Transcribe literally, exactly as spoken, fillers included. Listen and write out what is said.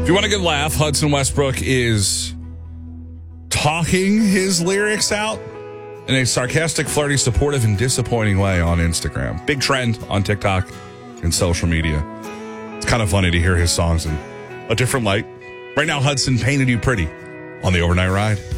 If you want a good laugh, Hudson Westbrook is talking his lyrics out in a sarcastic, flirty, supportive, and disappointing way on Instagram. Big trend on TikTok and social media. It's kind of funny to hear his songs in a different light. Right now, Hudson painted you pretty on the overnight ride.